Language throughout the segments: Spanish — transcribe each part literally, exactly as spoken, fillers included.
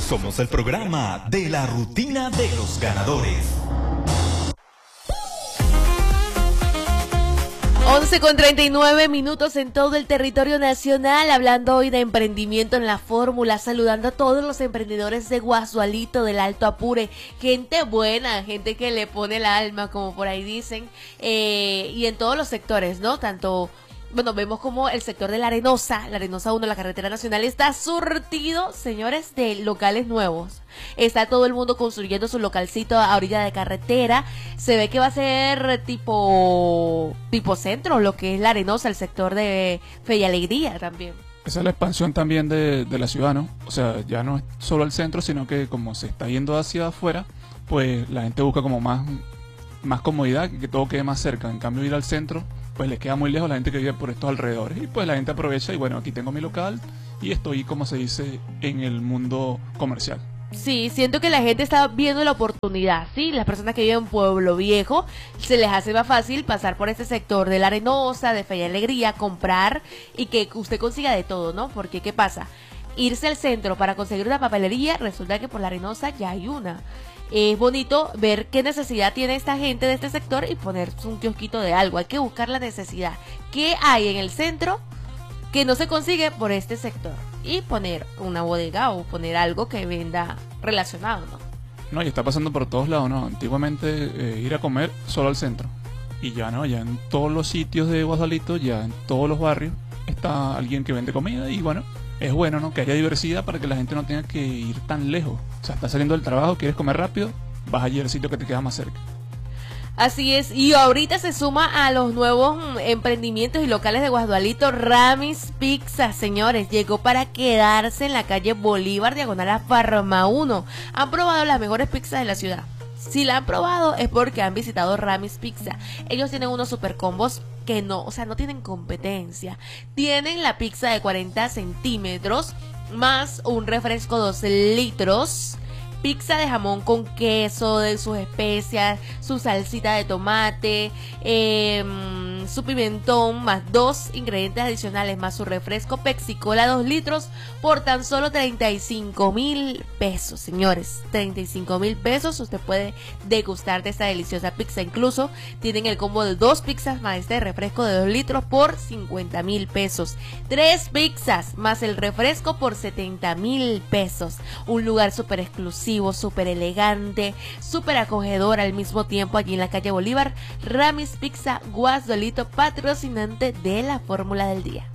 Somos el programa de la rutina de los ganadores. once con treinta y nueve minutos en todo el territorio nacional, hablando hoy de emprendimiento en la fórmula, saludando a todos los emprendedores de Guasualito, del Alto Apure, gente buena, gente que le pone el alma, como por ahí dicen, eh, y en todos los sectores, ¿no? Tanto... Bueno, vemos como el sector de la Arenosa, la Arenosa uno, la carretera nacional, está surtido, señores, de locales nuevos. Está todo el mundo construyendo su localcito a orilla de carretera. Se ve que va a ser tipo tipo centro, lo que es la Arenosa, el sector de Fe y Alegría también. Esa es la expansión también de, de la ciudad, ¿no? O sea, ya no es solo el centro, sino que como se está yendo hacia afuera, pues la gente busca como más, más comodidad, que todo quede más cerca. En cambio, ir al centro pues les queda muy lejos a la gente que vive por estos alrededores, y pues la gente aprovecha y bueno, aquí tengo mi local y estoy, como se dice, en el mundo comercial. Sí, siento que la gente está viendo la oportunidad, ¿sí? Las personas que viven en Pueblo Viejo, se les hace más fácil pasar por este sector de la Arenosa, de Fe y Alegría, comprar y que usted consiga de todo, ¿no? Porque, ¿qué pasa? Irse al centro para conseguir una papelería, resulta que por la Arenosa ya hay una. Es bonito ver qué necesidad tiene esta gente de este sector y ponerse un kiosquito de algo. Hay que buscar la necesidad. ¿Qué hay en el centro que no se consigue por este sector? Y poner una bodega o poner algo que venda relacionado, ¿no? No, y está pasando por todos lados, ¿no? Antiguamente eh, ir a comer solo al centro. Y ya no, ya en todos los sitios de Guasalito, ya en todos los barrios, está alguien que vende comida y bueno, es bueno, ¿no? Que haya diversidad para que la gente no tenga que ir tan lejos. O sea, estás saliendo del trabajo, quieres comer rápido, vas allí al sitio que te queda más cerca. Así es, y ahorita se suma a los nuevos emprendimientos y locales de Guasualito, Ramis Pizza, señores, llegó para quedarse en la calle Bolívar, diagonal a Farma uno. Han probado las mejores pizzas de la ciudad. Si la han probado es porque han visitado Ramis Pizza. Ellos tienen unos super combos que no, o sea, no tienen competencia. Tienen la pizza de cuarenta centímetros más un refresco dos litros. Pizza de jamón con queso, de sus especias, su salsita de tomate, eh, su pimentón, más dos ingredientes adicionales, más su refresco Pepsi Cola dos litros por tan solo treinta y cinco mil pesos, señores. treinta y cinco mil pesos, usted puede degustar de esta deliciosa pizza. Incluso tienen el combo de dos pizzas más este refresco de dos litros por cincuenta mil pesos. Tres pizzas más el refresco por setenta mil pesos. Un lugar súper exclusivo, súper elegante, súper acogedor al mismo tiempo, allí en la calle Bolívar. Ramis Pizza Guasualito, patrocinante de la Fórmula del Día.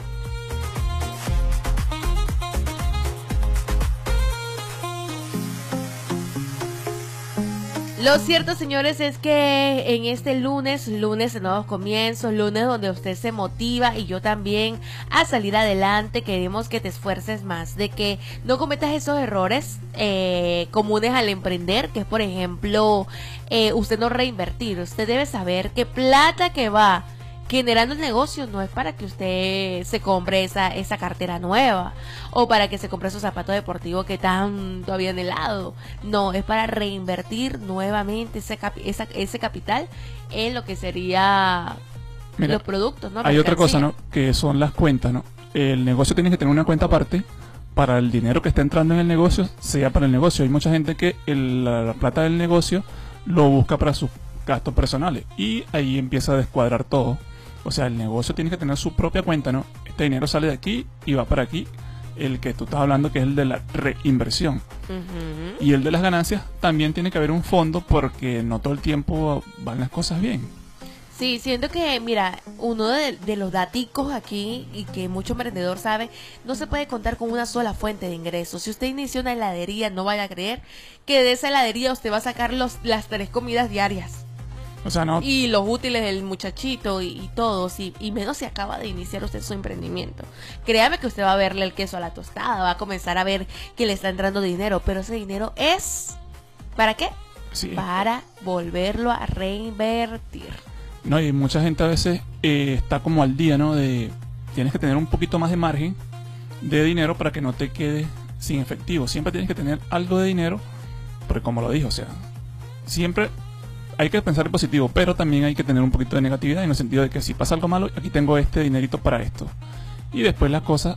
Lo cierto, señores, es que en este lunes, lunes de nuevos comienzos, lunes donde usted se motiva y yo también a salir adelante, queremos que te esfuerces más, de que no cometas esos errores eh, comunes al emprender, que es, por ejemplo, eh, usted no reinvertir. Usted debe saber que plata que va generando el negocio no es para que usted se compre esa, esa cartera nueva o para que se compre esos zapatos deportivos que tanto había anhelado. No, es para reinvertir nuevamente ese, capi, esa, ese capital en lo que sería Mira, los productos, ¿no? Hay otra cosa, ¿no? Que son las cuentas, ¿no? El negocio tiene que tener una cuenta aparte para el dinero que está entrando en el negocio, sea para el negocio. Hay mucha gente que el, la, la plata del negocio lo busca para sus gastos personales y ahí empieza a descuadrar todo. O sea, el negocio tiene que tener su propia cuenta, ¿no? Este dinero sale de aquí y va para aquí. El que tú estás hablando, que es el de la reinversión. Uh-huh. Y el de las ganancias, también tiene que haber un fondo porque no todo el tiempo van las cosas bien. Sí, siento que, mira, uno de, de los daticos aquí y que mucho emprendedor sabe, no se puede contar con una sola fuente de ingresos. Si usted inicia una heladería, no vaya a creer que de esa heladería usted va a sacar los, las tres comidas diarias. O sea, no. Y los útiles del muchachito y, y todos, y, y menos si acaba de iniciar usted su emprendimiento. Créame que usted va a verle el queso a la tostada, va a comenzar a ver que le está entrando dinero, pero ese dinero es, ¿para qué? Sí. Para volverlo a reinvertir. No, y mucha gente a veces eh, está como al día, ¿no? De tienes que tener un poquito más de margen de dinero para que no te quedes sin efectivo. Siempre tienes que tener algo de dinero, porque como lo dijo, o sea, siempre hay que pensar en positivo, pero también hay que tener un poquito de negatividad en el sentido de que si pasa algo malo, aquí tengo este dinerito para esto. Y después las cosas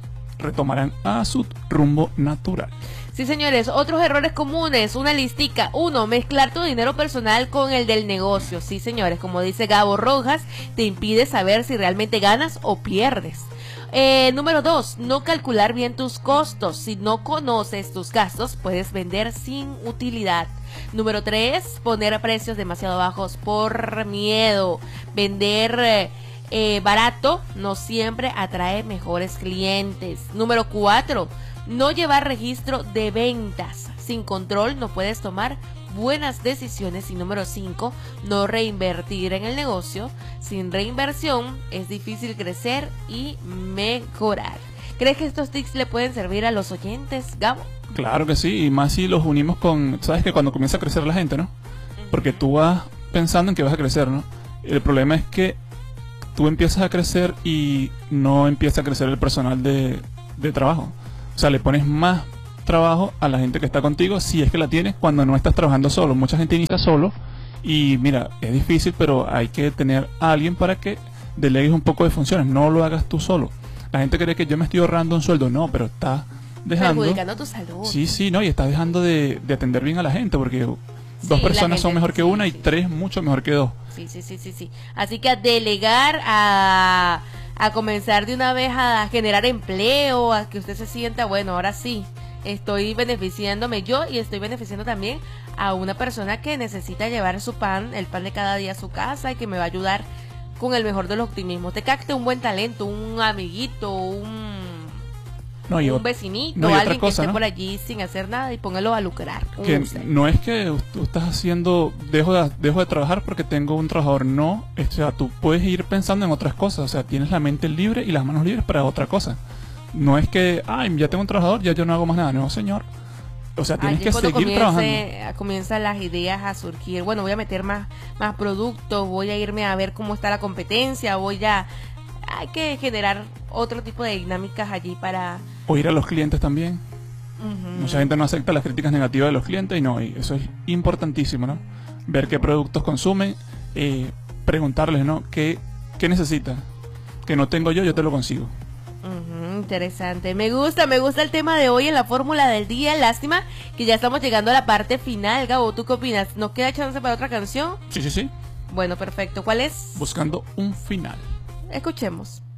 retomarán a su rumbo natural. Sí, señores, otros errores comunes, una listica. Uno, mezclar tu dinero personal con el del negocio. Sí, señores, como dice Gabo Rojas, te impide saber si realmente ganas o pierdes. Eh, número dos, no calcular bien tus costos. Si no conoces tus gastos, puedes vender sin utilidad. Número tres, poner precios demasiado bajos por miedo. Vender eh, eh, barato no siempre atrae mejores clientes. Número cuatro, no llevar registro de ventas. Sin control no puedes tomar buenas decisiones. Y número cinco, no reinvertir en el negocio. Sin reinversión es difícil crecer y mejorar. ¿Crees que estos tips le pueden servir a los oyentes, Gabo? Claro que sí, y más si los unimos con, sabes que cuando comienza a crecer la gente, ¿no? Porque tú vas pensando en que vas a crecer, ¿no? El problema es que tú empiezas a crecer y no empieza a crecer el personal de, de trabajo. O sea, le pones más trabajo a la gente que está contigo, si es que la tienes, cuando no estás trabajando solo. Mucha gente inicia solo y mira, es difícil, pero hay que tener a alguien para que delegues un poco de funciones. No lo hagas tú solo. La gente cree que yo me estoy ahorrando un sueldo. No, pero estás dejando... perjudicando tu salud. Sí, sí, no, y estás dejando de, de atender bien a la gente, porque Sí, dos personas son gente- mejor que sí, una y sí. tres mucho mejor que dos. Sí, sí, sí, sí, sí. Así que a delegar, a, a comenzar de una vez a generar empleo, a que usted se sienta, bueno, ahora sí, estoy beneficiándome yo y estoy beneficiando también a una persona que necesita llevar su pan, el pan de cada día a su casa y que me va a ayudar con el mejor de los optimismos. Te capte un buen talento, un amiguito, un, No, y un ot- vecinito, no, y otra alguien cosa, que esté ¿no? por allí sin hacer nada y póngalo a lucrar. con que usted. no es que tú estás haciendo, dejo de, dejo de trabajar porque tengo un trabajador, no, o sea, tú puedes ir pensando en otras cosas, o sea, tienes la mente libre y las manos libres para otra cosa. No es que, ay, ya tengo un trabajador, ya yo no hago más nada, no, señor. O sea, tienes Allí que cuando seguir comience- trabajando. comienzan las ideas a surgir. Bueno, voy a meter más, más productos, voy a irme a ver cómo está la competencia, voy a... Hay que generar otro tipo de dinámicas allí para... Oír a los clientes también. Ujú. Mucha gente no acepta las críticas negativas de los clientes y no, y eso es importantísimo, ¿no? Ver qué productos consumen, eh, preguntarles, ¿no? ¿Qué, qué necesitas? Que no tengo yo, yo te lo consigo. Ujú, interesante, me gusta, me gusta el tema de hoy en la fórmula del día. Lástima que ya estamos llegando a la parte final. Gabo, ¿tú qué opinas? ¿Nos queda chance para otra canción? Sí, sí, sí. Bueno, perfecto. ¿Cuál es? Buscando un final. Escuchemos.